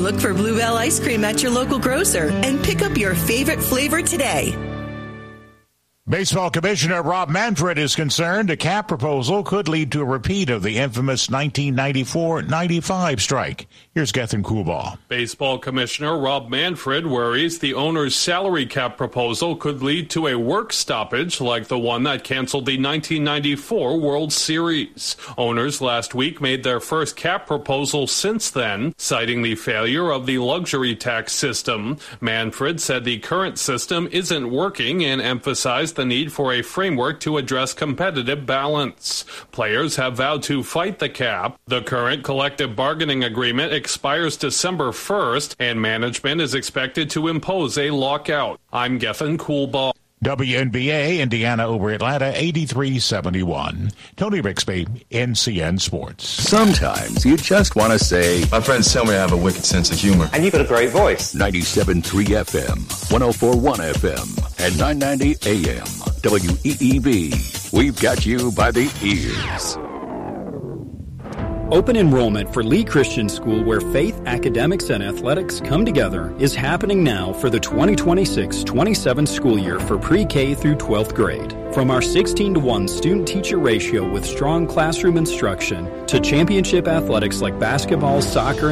Look for Bluebell ice cream at your local grocer and pick up your favorite flavor today. Baseball Commissioner Rob Manfred is concerned a cap proposal could lead to a repeat of the infamous 1994-95 strike. Here's Gethin Coolbaugh. Baseball Commissioner Rob Manfred worries the owner's salary cap proposal could lead to a work stoppage like the one that canceled the 1994 World Series. Owners last week made their first cap proposal since then, citing the failure of the luxury tax system. Manfred said the current system isn't working and emphasized the need for a framework to address competitive balance. Players have vowed to fight the cap. The current collective bargaining agreement expires December 1st, and management is expected to impose a lockout. I'm Gethin Coolbaugh. WNBA, Indiana over Atlanta, 83-71. Tony Rixby, NCN Sports. Sometimes you just want to say, my friends tell me I have a wicked sense of humor. And you've got a great voice. 97.3 FM, 104.1 FM, and 990 AM. WEEB. We've got you by the ears. Open enrollment for Lee Christian School, where faith, academics, and athletics come together, is happening now for the 2026-27 school year for pre-K through 12th grade. From our 16-to-1 student-teacher ratio with strong classroom instruction to championship athletics like basketball, soccer,